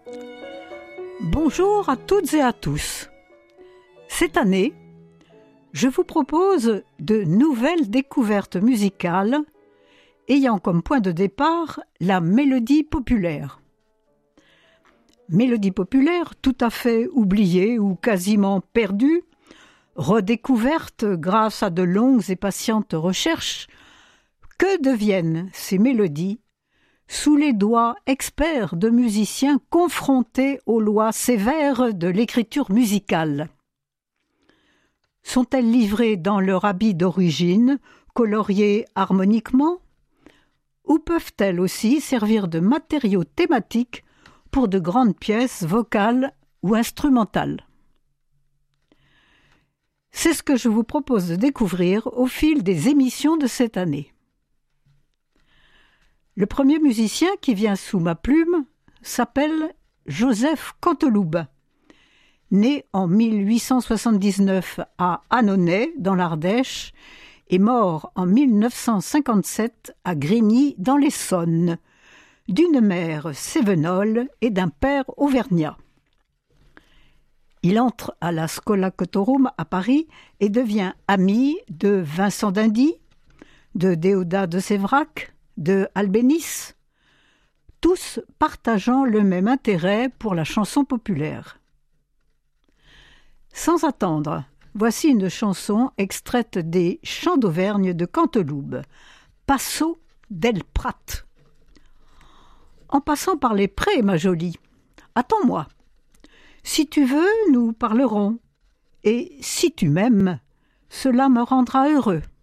Bonjour à toutes et à tous. Cette année, je vous propose de nouvelles découvertes musicales ayant comme point de départ la mélodie populaire. Mélodie populaire tout à fait oubliée ou quasiment perdue, redécouverte grâce à de longues et patientes recherches. Que deviennent ces mélodies sous les doigts experts de musiciens confrontés aux lois sévères de l'écriture musicale? Sont-elles livrées dans leur habit d'origine, coloriées harmoniquement? Ou peuvent-elles aussi servir de matériau thématique pour de grandes pièces vocales ou instrumentales? C'est ce que je vous propose de découvrir au fil des émissions de cette année. Le premier musicien qui vient sous ma plume s'appelle Joseph Canteloube. Né en 1879 à Annonay, dans l'Ardèche, et mort en 1957 à Grigny, dans l'Essonne, d'une mère cévenole et d'un père auvergnat. Il entre à la Schola Cantorum à Paris et devient ami de Vincent d'Indy, de Déodat de Séverac, de Albéniz, tous partageant le même intérêt pour la chanson populaire. Sans attendre, voici une chanson extraite des Chants d'Auvergne de Canteloube, Passo del Prat. En passant par les prés, ma jolie, attends-moi. Si tu veux, nous parlerons, et si tu m'aimes, cela me rendra heureux.